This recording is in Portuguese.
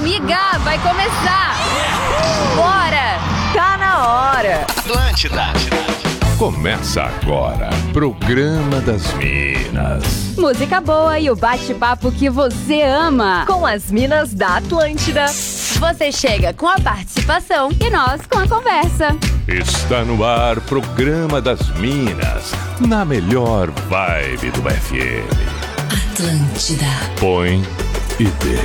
amiga, vai começar! Bora! Tá na hora! Atlântida. Começa agora, Programa das Minas. Música boa e o bate-papo que você ama. Com as minas da Atlântida. Você chega com a participação e nós com a conversa. Está no ar, Programa das Minas, na melhor vibe do FM. Atlântida. Põe e deixa.